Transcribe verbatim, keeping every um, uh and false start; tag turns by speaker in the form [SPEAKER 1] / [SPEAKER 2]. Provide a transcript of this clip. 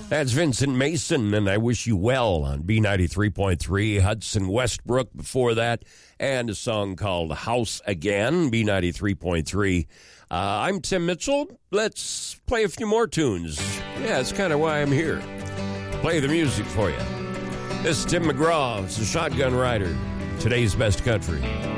[SPEAKER 1] That's Vincent Mason, and I Wish You Well on B ninety-three point three. Hudson Westbrook before that, and a song called House Again, B ninety-three point three. Uh, I'm Tim Mitchell. Let's play a few more tunes. Yeah, that's kind of why I'm here. Play the music for you. This is Tim McGraw. It's the Shotgun Rider. Today's Best Country.